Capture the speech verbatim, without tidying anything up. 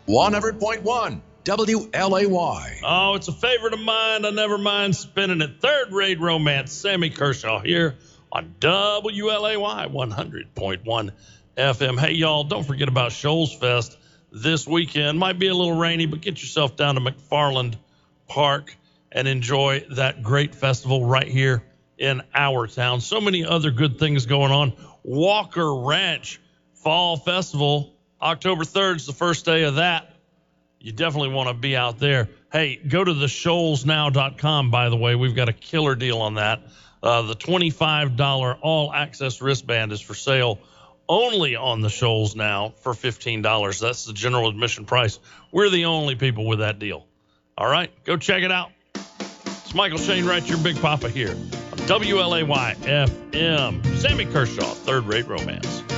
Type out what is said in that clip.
one hundred point one W L A Y. Oh, it's a favorite of mine. I never mind spinning it. Third Rate Romance. Sammy Kershaw here on W L A Y one hundred point one F M. Hey, y'all, don't forget about Shoals Fest this weekend. Might be a little rainy, but get yourself down to McFarland Park and enjoy that great festival right here in our town. So many other good things going on. Walker Ranch Fall Festival, October third is the first day of that. You definitely want to be out there. Hey, go to the shoals now dot com, by the way. We've got a killer deal on that. Uh, the twenty-five dollars all-access wristband is for sale only on the Shoals Now for fifteen dollars. That's the general admission price. We're the only people with that deal. All right, go check it out. It's Michael Shane Wright, your Big Papa here on W L A Y F M. Sammy Kershaw, Third Rate Romance.